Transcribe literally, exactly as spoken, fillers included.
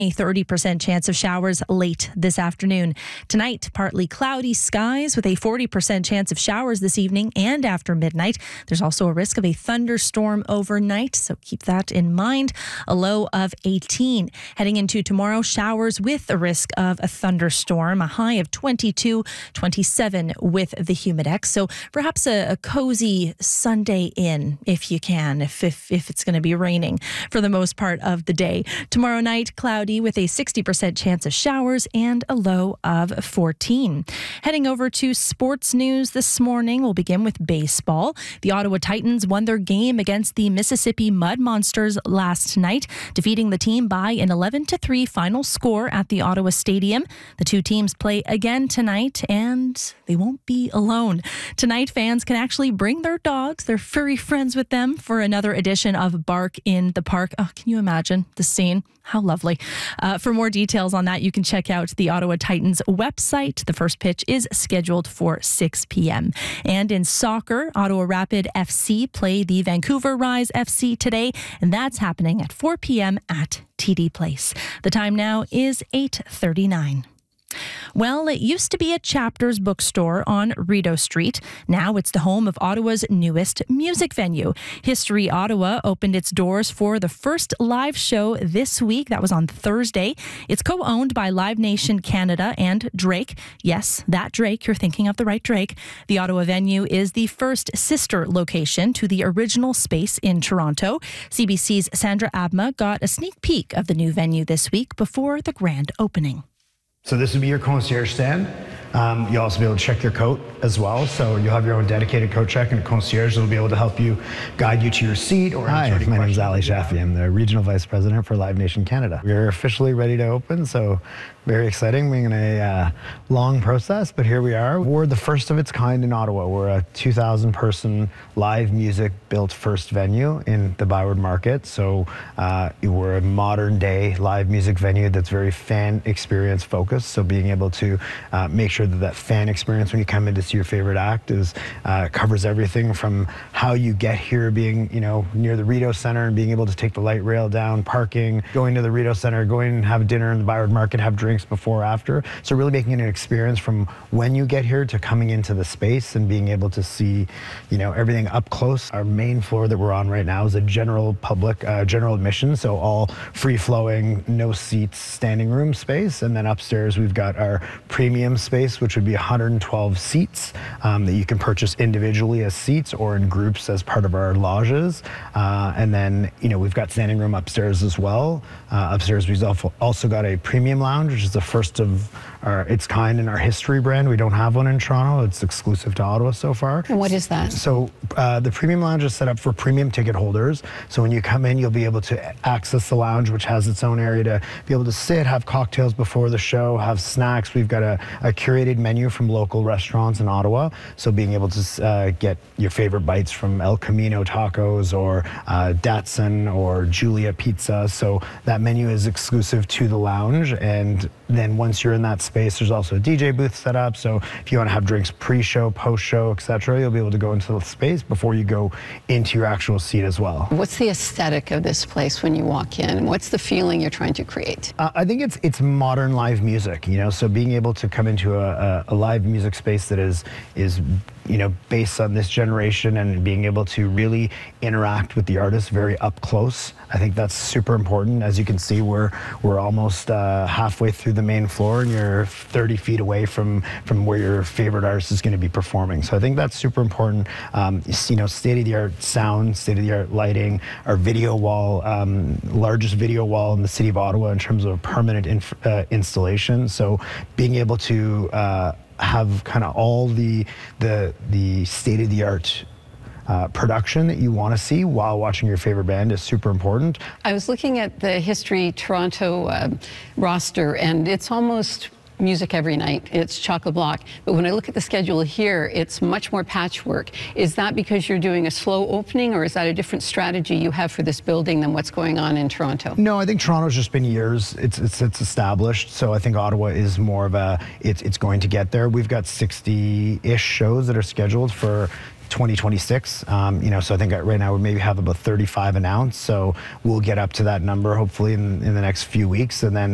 A thirty percent chance of showers late this afternoon. Tonight, partly cloudy skies with a forty percent chance of showers this evening and after midnight. There's also a risk of a thunderstorm overnight, so keep that in mind. A low of eighteen. Heading into tomorrow, showers with a risk of a thunderstorm. A high of twenty-two, twenty-seven with the Humidex. So perhaps a, a cozy Sunday in, if you can, if, if, if it's going to be raining for the most part of the day. Tomorrow night, cloudy with a sixty percent chance of showers and a low of fourteen. Heading over to sports news this morning, we'll begin with baseball. The Ottawa Titans won their game against the Mississippi Mud Monsters last night, defeating the team by an eleven to three final score at the Ottawa Stadium. The two teams play again tonight, and they won't be alone. Tonight, fans can actually bring their dogs, their furry friends with them for another edition of Bark in the Park. Oh, can you imagine the scene? How lovely. Uh, for more details on that, you can check out the Ottawa Titans website. The first pitch is scheduled for six p.m. And in soccer, Ottawa Rapid F C play the Vancouver Rise F C today, and that's happening at four p.m. at T D Place. The time now is eight thirty-nine. Well, it used to be a Chapters bookstore on Rideau Street. Now it's the home of Ottawa's newest music venue. History Ottawa opened its doors for the first live show this week. That was on Thursday. It's co-owned by Live Nation Canada and Drake. Yes, that Drake. You're thinking of the right Drake. The Ottawa venue is the first sister location to the original space in Toronto. C B C's Sandra Abma got a sneak peek of the new venue this week before the grand opening. So this would be your concierge stand. Um, you'll also be able to check your coat as well. So you'll have your own dedicated coat check and a concierge that will be able to help you guide you to your seat. Or Hi, my name is Ali Shafi. I'm the Regional Vice President for Live Nation Canada. We're officially ready to open, so very exciting. Being in a uh, long process, but here we are. We're the first of its kind in Ottawa. We're a two thousand person live music built first venue in the Byward Market. So uh, we're a modern day live music venue that's very fan experience focused. So being able to uh, make sure that that fan experience when you come in to see your favorite act is uh, covers everything from how you get here, being you know near the Rideau Centre and being able to take the light rail down, parking, going to the Rideau Centre, going and have dinner in the Byward Market, have drinks before, after. So really making it an experience from when you get here to coming into the space and being able to see, you know, everything up close. Our main floor that we're on right now is a general public, uh, general admission, so all free-flowing, no seats, standing room space. And then upstairs we've got our premium space, which would be one hundred twelve seats um, that you can purchase individually as seats or in groups as part of our lodges. Uh, and then, you know, we've got standing room upstairs as well. Uh, upstairs we've also got a premium lounge, which is the first of our, its kind in our history brand. We don't have one in Toronto. It's exclusive to Ottawa so far. And what is that? So uh, the premium lounge is set up for premium ticket holders. So when you come in, you'll be able to access the lounge, which has its own area to be able to sit, have cocktails before the show, have snacks. We've got a, a curated menu from local restaurants in Ottawa. So being able to uh, get your favorite bites from El Camino Tacos or uh, Datsun or Julia Pizza. So that menu is exclusive to the lounge. And then once you're in that space, there's also a D J booth set up. So if you want to have drinks pre-show, post-show, et cetera, you'll be able to go into the space before you go into your actual seat as well. What's the aesthetic of this place when you walk in? What's the feeling you're trying to create? Uh, I think it's it's modern live music, you know, so being able to come into a, a, a live music space that is is you know, based on this generation and being able to really interact with the artist very up close. I think that's super important. As you can see, we're we're almost uh, halfway through the main floor and you're thirty feet away from, from where your favorite artist is going to be performing. So I think that's super important. Um, you know, state-of-the-art sound, state-of-the-art lighting, our video wall, um, largest video wall in the city of Ottawa in terms of a permanent inf uh, installation. So being able to uh, have kind of all the the the state-of-the-art uh, production that you want to see while watching your favorite band is super important. I was looking at the History Toronto uh, roster, and it's almost music every night. It's chock-a-block. But when I look at the schedule here, it's much more patchwork. Is that because you're doing a slow opening, or is that a different strategy you have for this building than what's going on in Toronto? No, I think Toronto's just been years. It's it's, it's established. So I think Ottawa is more of a, it's, it's going to get there. We've got sixty-ish shows that are scheduled for twenty twenty-six. Um, you know, so I think right now we maybe have about thirty-five announced. So we'll get up to that number hopefully in, in the next few weeks. And then